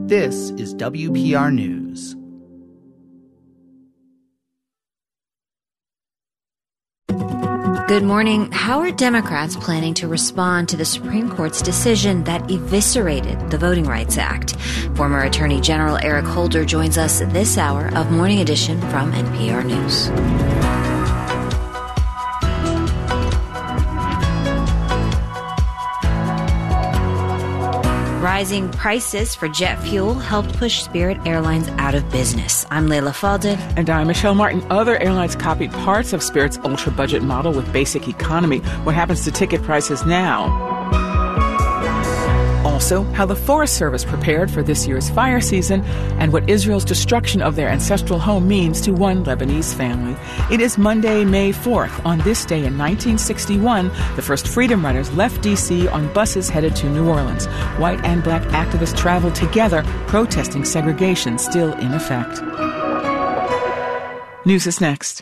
This is WPR News. Good morning. How are Democrats planning to respond to the Supreme Court's decision that eviscerated the Voting Rights Act? Former Attorney General Eric Holder joins us this hour of Morning Edition from NPR News. Rising prices for jet fuel helped push Spirit Airlines out of business. I'm Layla Falded. And I'm Michelle Martin. Other airlines copied parts of Spirit's ultra-budget model with basic economy. What happens to ticket prices now? Also, how the Forest Service prepared for this year's fire season and what Israel's destruction of their ancestral home means to one Lebanese family. It is Monday, May 4th. On this day in 1961, the first Freedom Riders left D.C. on buses headed to New Orleans. White and black activists traveled together, protesting segregation still in effect. News is next.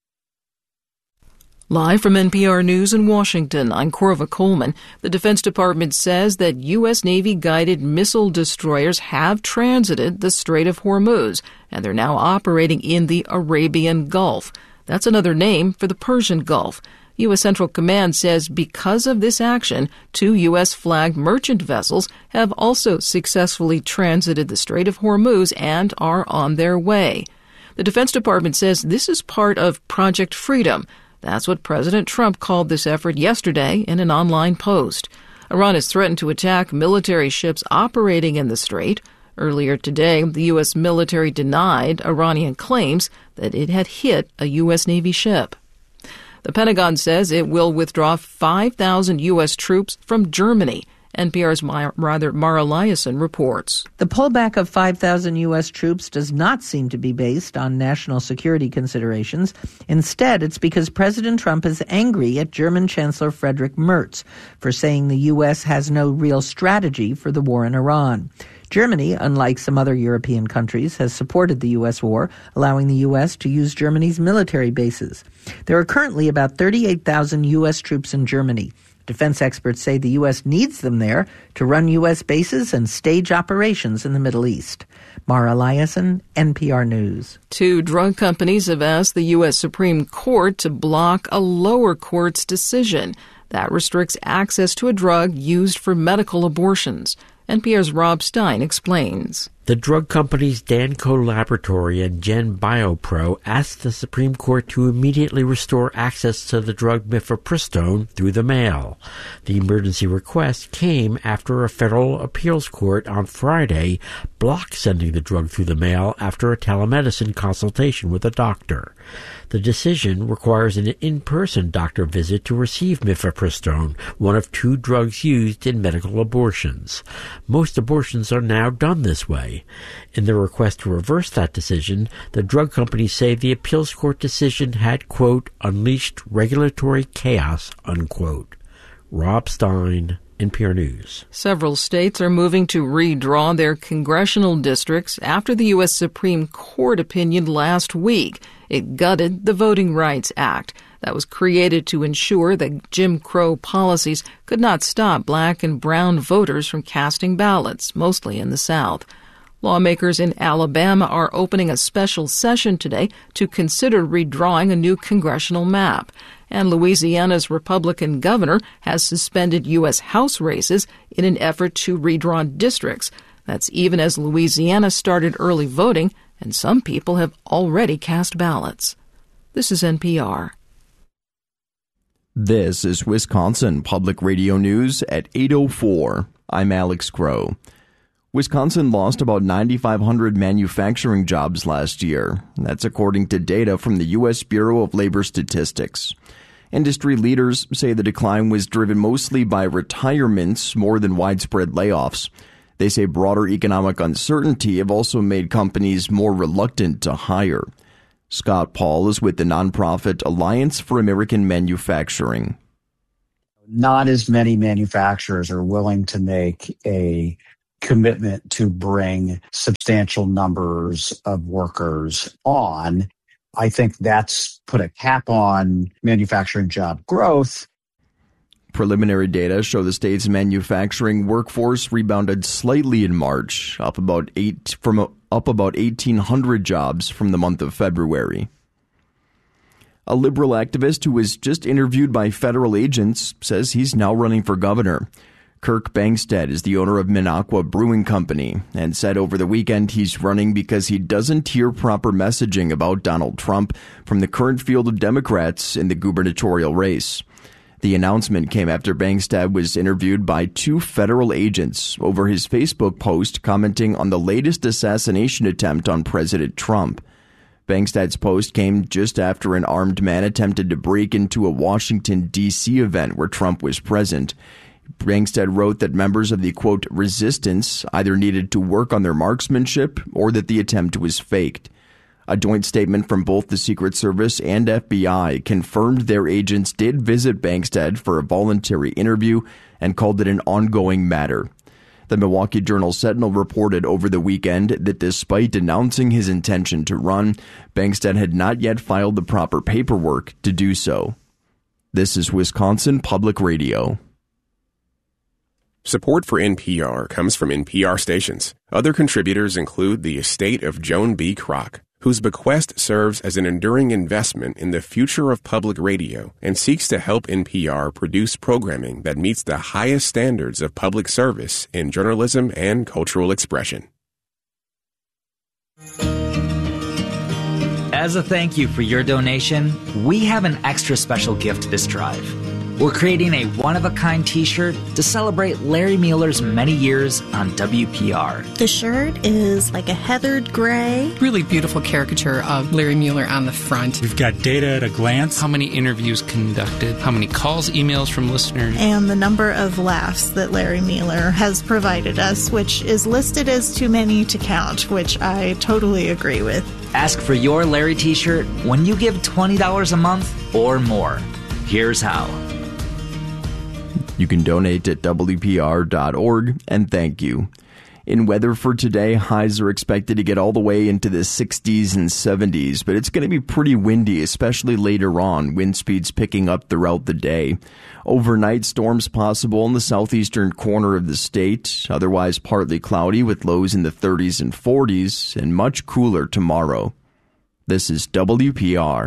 Live from NPR News in Washington, I'm Corva Coleman. The Defense Department says that U.S. Navy-guided missile destroyers have transited the Strait of Hormuz, and they're now operating in the Arabian Gulf. That's another name for the Persian Gulf. U.S. Central Command says because of this action, 2 U.S.-flagged merchant vessels have also successfully transited the Strait of Hormuz and are on their way. The Defense Department says this is part of Project Freedom. That's what President Trump called this effort yesterday in an online post. Iran has threatened to attack military ships operating in the strait. Earlier today, the U.S. military denied Iranian claims that it had hit a U.S. Navy ship. The Pentagon says it will withdraw 5,000 U.S. troops from Germany. NPR's Mara Eliason reports. The pullback of 5,000 U.S. troops does not seem to be based on national security considerations. Instead, it's because President Trump is angry at German Chancellor Friedrich Merz for saying the U.S. has no real strategy for the war in Iran. Germany, unlike some other European countries, has supported the U.S. war, allowing the U.S. to use Germany's military bases. There are currently about 38,000 U.S. troops in Germany. Defense experts say the U.S. needs them there to run U.S. bases and stage operations in the Middle East. Mara Eliason, NPR News. 2 drug companies have asked the U.S. Supreme Court to block a lower court's decision that restricts access to a drug used for medical abortions. NPR's Rob Stein explains. The drug companies Danco Laboratory and Gen Biopro asked the Supreme Court to immediately restore access to the drug mifepristone through the mail. The emergency request came after a federal appeals court on Friday blocked sending the drug through the mail after a telemedicine consultation with a doctor. The decision requires an in-person doctor visit to receive mifepristone, one of 2 drugs used in medical abortions. Most abortions are now done this way. In the request to reverse that decision, the drug companies say the appeals court decision had, quote, unleashed regulatory chaos, unquote. Rob Stein, NPR News. Several states are moving to redraw their congressional districts after the U.S. Supreme Court opinion last week. It gutted the Voting Rights Act that was created to ensure that Jim Crow policies could not stop black and brown voters from casting ballots, mostly in the South. Lawmakers in Alabama are opening a special session today to consider redrawing a new congressional map. And Louisiana's Republican governor has suspended U.S. House races in an effort to redraw districts. That's even as Louisiana started early voting, and some people have already cast ballots. This is NPR. This is Wisconsin Public Radio News at 8:04. I'm Alex Crow. Wisconsin lost about 9,500 manufacturing jobs last year. That's according to data from the U.S. Bureau of Labor Statistics. Industry leaders say the decline was driven mostly by retirements more than widespread layoffs. They say broader economic uncertainty have also made companies more reluctant to hire. Scott Paul is with the nonprofit Alliance for American Manufacturing. Not as many manufacturers are willing to make a commitment to bring substantial numbers of workers on. I think that's put a cap on manufacturing job growth. Preliminary data show the state's manufacturing workforce rebounded slightly in March, up about 1,800 jobs from the month of February. A liberal activist who was just interviewed by federal agents says he's now running for governor. Kirk Bangstad is the owner of Minocqua Brewing Company and said over the weekend he's running because he doesn't hear proper messaging about Donald Trump from the current field of Democrats in the gubernatorial race. The announcement came after Bangstad was interviewed by 2 federal agents over his Facebook post commenting on the latest assassination attempt on President Trump. Bangstad's post came just after an armed man attempted to break into a Washington, D.C. event where Trump was present. Bangstad wrote that members of the, quote, resistance either needed to work on their marksmanship or that the attempt was faked. A joint statement from both the Secret Service and FBI confirmed their agents did visit Bangstad for a voluntary interview and called it an ongoing matter. The Milwaukee Journal-Sentinel reported over the weekend that despite announcing his intention to run, Bangstad had not yet filed the proper paperwork to do so. This is Wisconsin Public Radio. Support for NPR comes from NPR stations. Other contributors include the estate of Joan B. Kroc, whose bequest serves as an enduring investment in the future of public radio and seeks to help NPR produce programming that meets the highest standards of public service in journalism and cultural expression. As a thank you for your donation, we have an extra special gift this drive. We're creating a one-of-a-kind t-shirt to celebrate Larry Mueller's many years on WPR. The shirt is like a heathered gray. Really beautiful caricature of Larry Mueller on the front. We've got data at a glance. How many interviews conducted, how many calls, emails from listeners. And the number of laughs that Larry Mueller has provided us, which is listed as too many to count, which I totally agree with. Ask for your Larry t-shirt when you give $20 a month or more. Here's how. You can donate at WPR.org, and thank you. In weather for today, highs are expected to get all the way into the 60s and 70s, but it's going to be pretty windy, especially later on, wind speeds picking up throughout the day. Overnight storms possible in the southeastern corner of the state, otherwise partly cloudy with lows in the 30s and 40s, and much cooler tomorrow. This is WPR.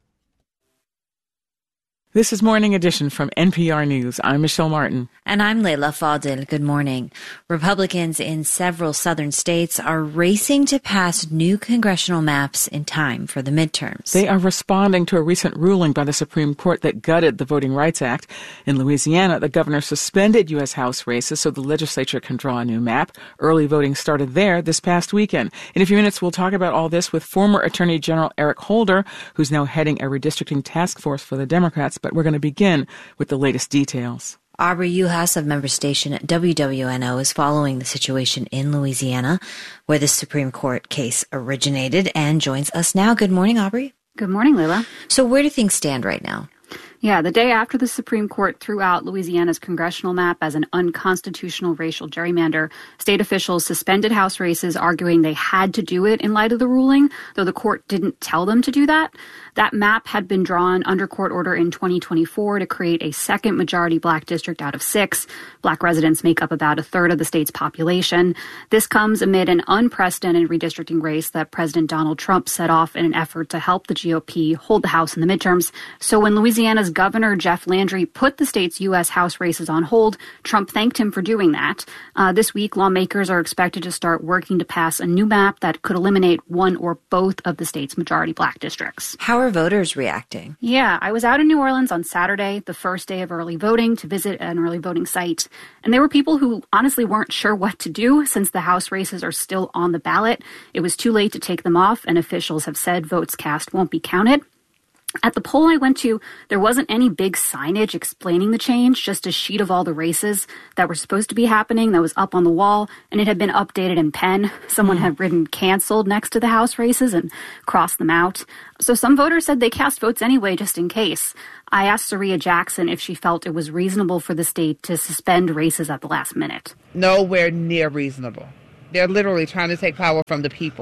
This is Morning Edition from NPR News. I'm Michelle Martin. And I'm Leila Fadel. Good morning. Republicans in several southern states are racing to pass new congressional maps in time for the midterms. They are responding to a recent ruling by the Supreme Court that gutted the Voting Rights Act. In Louisiana, the governor suspended U.S. House races so the legislature can draw a new map. Early voting started there this past weekend. In a few minutes, we'll talk about all this with former Attorney General Eric Holder, who's now heading a redistricting task force for the Democrats. But we're going to begin with the latest details. Aubrey Uhas of member station WWNO is following the situation in Louisiana, where the Supreme Court case originated, and joins us now. Good morning, Aubrey. Good morning, Leila. So where do things stand right now? Yeah, the day after the Supreme Court threw out Louisiana's congressional map as an unconstitutional racial gerrymander, state officials suspended House races, arguing they had to do it in light of the ruling, though the court didn't tell them to do that. That map had been drawn under court order in 2024 to create a second majority black district out of 6. Black residents make up about a third of the state's population. This comes amid an unprecedented redistricting race that President Donald Trump set off in an effort to help the GOP hold the House in the midterms. So when Louisiana's Governor Jeff Landry put the state's U.S. House races on hold, Trump thanked him for doing that. This week, lawmakers are expected to start working to pass a new map that could eliminate one or both of the state's majority black districts. How are voters reacting? Yeah, I was out in New Orleans on Saturday, the first day of early voting, to visit an early voting site. And there were people who honestly weren't sure what to do since the House races are still on the ballot. It was too late to take them off, and officials have said votes cast won't be counted. At the poll I went to, there wasn't any big signage explaining the change, just a sheet of all the races that were supposed to be happening that was up on the wall, and it had been updated in pen. Someone had written canceled next to the House races and crossed them out. So some voters said they cast votes anyway, just in case. I asked Saria Jackson if she felt it was reasonable for the state to suspend races at the last minute. Nowhere near reasonable. They're literally trying to take power from the people.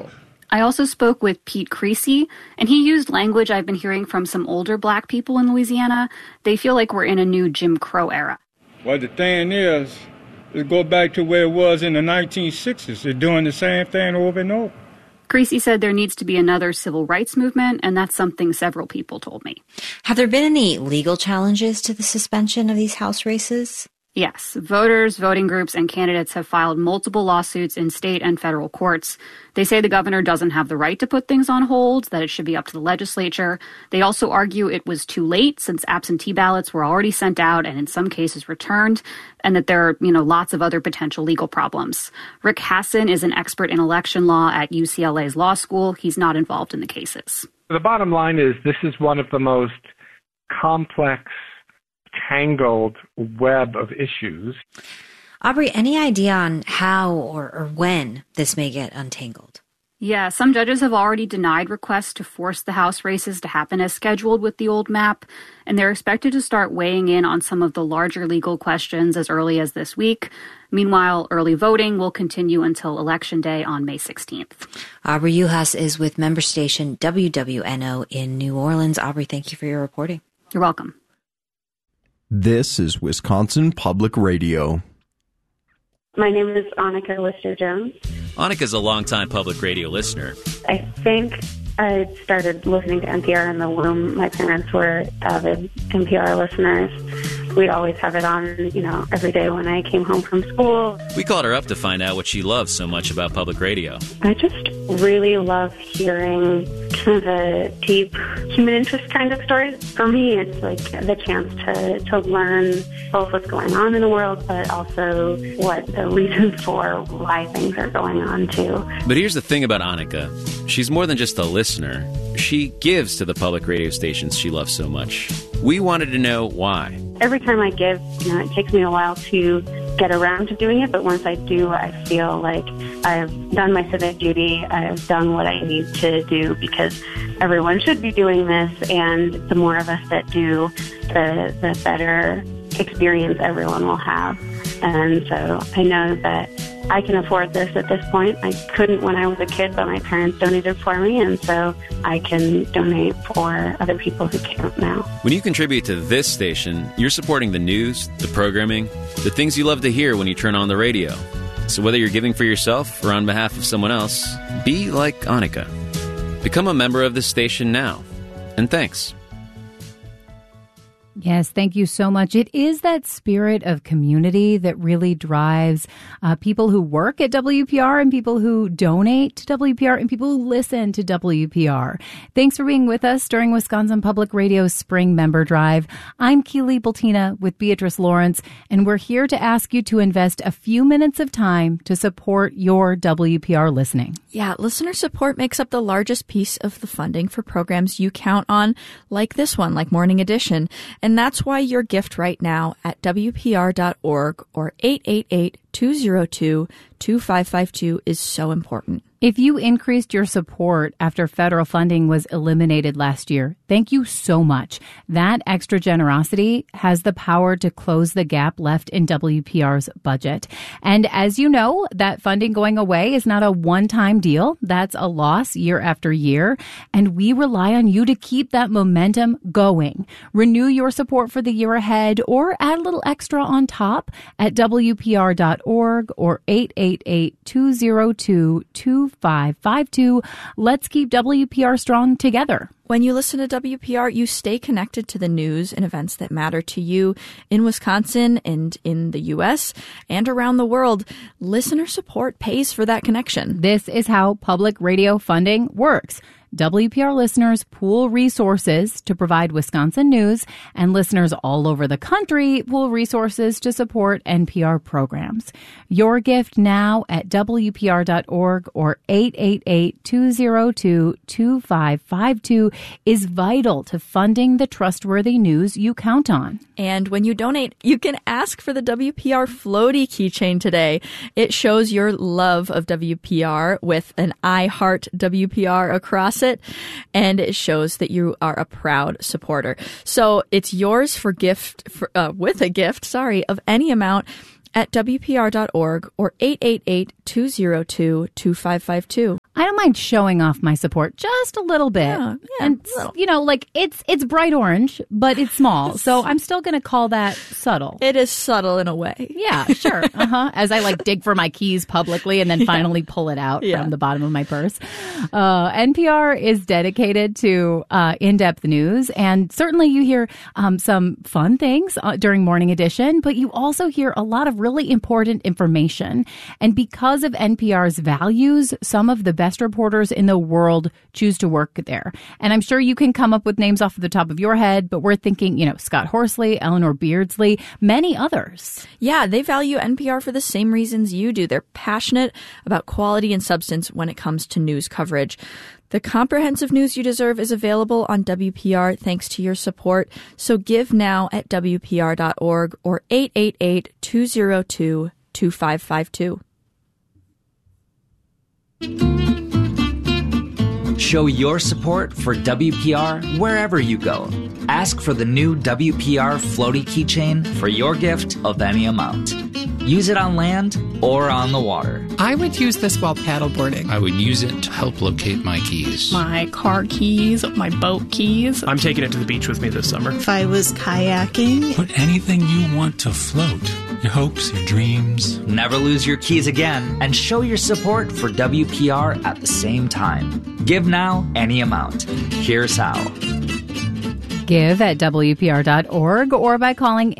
I also spoke with Pete Creasy, and he used language I've been hearing from some older Black people in Louisiana. They feel like we're in a new Jim Crow era. Well, the thing is go back to where it was in the 1960s. They're doing the same thing over and over. Creasy said there needs to be another civil rights movement, and that's something several people told me. Have there been any legal challenges to the suspension of these House races? Yes, voters, voting groups, and candidates have filed multiple lawsuits in state and federal courts. They say the governor doesn't have the right to put things on hold, that it should be up to the legislature. They also argue it was too late since absentee ballots were already sent out and in some cases returned, and that there are, lots of other potential legal problems. Rick Hasson is an expert in election law at UCLA's law school. He's not involved in the cases. The bottom line is this is one of the most complex, tangled web of issues. Aubrey, any idea on how or when this may get untangled? Yeah, some judges have already denied requests to force the House races to happen as scheduled with the old map, and they're expected to start weighing in on some of the larger legal questions as early as this week. Meanwhile, early voting will continue until Election Day on May 16th. Aubrey Juhas is with member station WWNO in New Orleans. Aubrey, thank you for your reporting. You're welcome. This is Wisconsin Public Radio. My name is Annika Lister-Jones. Annika's a longtime public radio listener. I think I started listening to NPR in the womb. My parents were avid NPR listeners. We'd always have it on, every day when I came home from school. We called her up to find out what she loves so much about public radio. I just really love hearing kind of a deep human interest kind of stories. For me, it's like the chance to learn both what's going on in the world, but also what the reasons for why things are going on, too. But here's the thing about Annika. She's more than just a listener. She gives to the public radio stations she loves so much. We wanted to know why. Every time I give, it takes me a while to get around to doing it, but once I do, I feel like I've done my civic duty. I've done what I need to do because everyone should be doing this, and the more of us that do, the better experience everyone will have. And so I know that I can afford this at this point. I couldn't when I was a kid, but my parents donated for me, and so I can donate for other people who can't now. When you contribute to this station, you're supporting the news, the programming, the things you love to hear when you turn on the radio. So whether you're giving for yourself or on behalf of someone else, be like Annika. Become a member of this station now. And thanks. Yes, thank you so much. It is that spirit of community that really drives people who work at WPR and people who donate to WPR and people who listen to WPR. Thanks for being with us during Wisconsin Public Radio's Spring Member Drive. I'm Keely Bultina with Beatrice Lawrence, and we're here to ask you to invest a few minutes of time to support your WPR listening. Yeah, listener support makes up the largest piece of the funding for programs you count on, like this one, like Morning Edition. And that's why your gift right now at WPR.org or 888-202-2552 is so important. If you increased your support after federal funding was eliminated last year, thank you so much. That extra generosity has the power to close the gap left in WPR's budget. And as you know, that funding going away is not a one-time deal. That's a loss year after year. And we rely on you to keep that momentum going. Renew your support for the year ahead or add a little extra on top at WPR.org or 888-202-2552. Let's keep WPR strong together. When you listen to WPR, you stay connected to the news and events that matter to you in Wisconsin and in the U.S. and around the world. Listener support pays for that connection. This is how public radio funding works. WPR listeners pool resources to provide Wisconsin news, and listeners all over the country pool resources to support NPR programs. Your gift now at WPR.org or 888-202-2552 is vital to funding the trustworthy news you count on. And when you donate, you can ask for the WPR Floaty keychain today. It shows your love of WPR with an I Heart WPR across it, and it shows that you are a proud supporter. So it's yours with a gift of any amount. at WPR.org or 888-202-2552. I don't mind showing off my support just a little bit. Yeah, and, you know, like it's bright orange, but it's small. So I'm still going to call that subtle. It is subtle in a way. Yeah, sure. As I like dig for my keys publicly and then finally pull it out from the bottom of my purse. NPR is dedicated to in-depth news. And certainly you hear some fun things during Morning Edition, but you also hear a lot of really important information. And because of NPR's values, some of the best reporters in the world choose to work there. And I'm sure you can come up with names off the top of your head, but we're thinking, you know, Scott Horsley, Eleanor Beardsley, many others. Yeah, they value NPR for the same reasons you do. They're passionate about quality and substance when it comes to news coverage. The comprehensive news you deserve is available on WPR thanks to your support. So give now at WPR.org or 888-202-2552. Show your support for WPR wherever you go. Ask for the new WPR floaty keychain for your gift of any amount. Use it on land or on the water. I would use this while paddleboarding. I would use it to help locate my keys. My car keys, my boat keys. I'm taking it to the beach with me this summer. If I was kayaking. Put anything you want to float. Your hopes, your dreams. Never lose your keys again and show your support for WPR at the same time. Give now any amount. Here's how. Give at WPR.org or by calling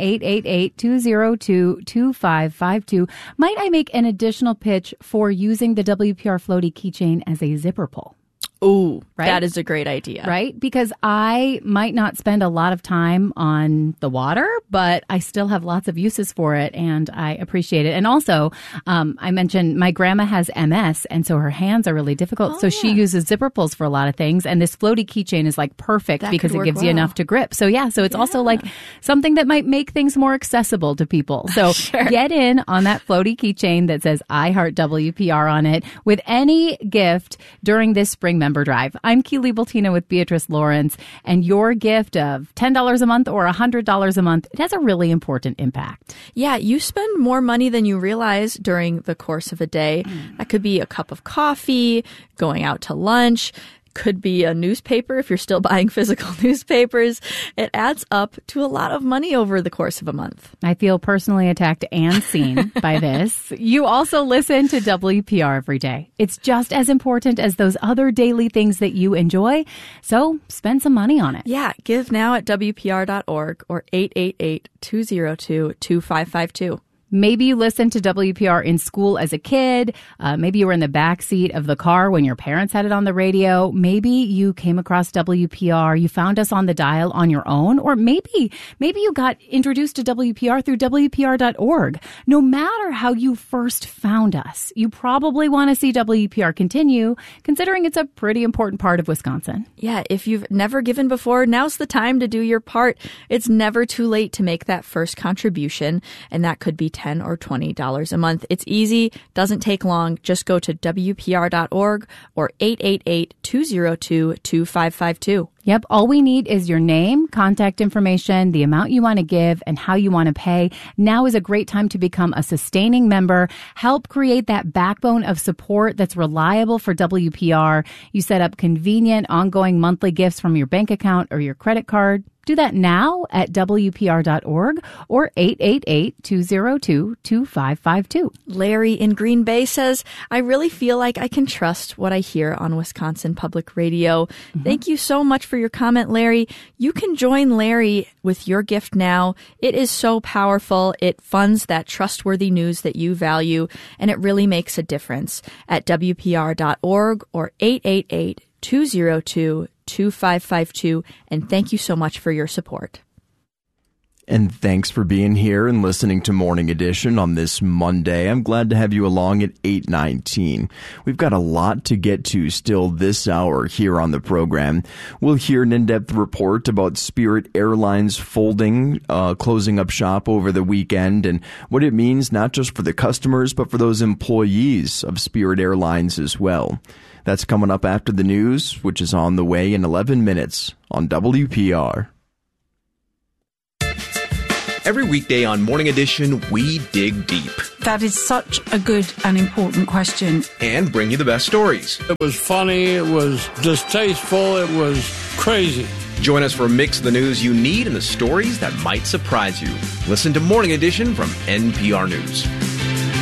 888-202-2552. Might I make an additional pitch for using the WPR floaty keychain as a zipper pull? Ooh, right? That is a great idea. Right? Because I might not spend a lot of time on the water, but I still have lots of uses for it, and I appreciate it. And also, I mentioned my grandma has MS, and so her hands are really difficult. So she uses zipper pulls for a lot of things, and this floaty keychain is like perfect because it gives you enough to grip. So so it's also like something that might make things more accessible to people. So get in on that floaty keychain that says I Heart WPR on it with any gift during this spring member drive. I'm Keely Bultina with Beatrice Lawrence, and your gift of $10 a month or $100 a month, it has a really important impact. Yeah, you spend more money than you realize during the course of a day. That could be a cup of coffee, going out to lunch, could be a newspaper if you're still buying physical newspapers. It adds up to a lot of money over the course of a month. I feel personally attacked and seen by this. You also listen to WPR every day. It's just as important as those other daily things that you enjoy. So spend some money on it. Yeah, give now at WPR.org or 888-202-2552. Maybe you listened to WPR in school as a kid. Maybe you were in the back seat of the car when your parents had it on the radio. Maybe you came across WPR. You found us on the dial on your own. Or maybe you got introduced to WPR through WPR.org. No matter how you first found us, you probably want to see WPR continue, considering it's a pretty important part of Wisconsin. Yeah, if you've never given before, now's the time to do your part. It's never too late to make that first contribution, and that could be $10 or $20 a month. It's easy, doesn't take long. Just go to WPR.org or 888-202-2552. Yep. All we need is your name, contact information, the amount you want to give, and how you want to pay. Now is a great time to become a sustaining member. Help create that backbone of support that's reliable for WPR. You set up convenient, ongoing monthly gifts from your bank account or your credit card. Do that now at WPR.org or 888-202-2552. Larry in Green Bay says, I really feel like I can trust what I hear on Wisconsin Public Radio. Mm-hmm. Thank you so much for your comment, Larry. You can join Larry with your gift now. It is so powerful. It funds that trustworthy news that you value, and it really makes a difference at WPR.org or 888-202-2552. And thank you so much for your support. And thanks for being here and listening to Morning Edition on this Monday. I'm glad to have you along at 8:19. We've got a lot to get to still this hour here on the program. We'll hear an in-depth report about Spirit Airlines closing up shop over the weekend, and what it means not just for the customers, but for those employees of Spirit Airlines as well. That's coming up after the news, which is on the way in 11 minutes on WPR. Every weekday on Morning Edition, we dig deep. That is such a good and important question. And bring you the best stories. It was funny, it was distasteful, it was crazy. Join us for a mix of the news you need and the stories that might surprise you. Listen to Morning Edition from NPR News.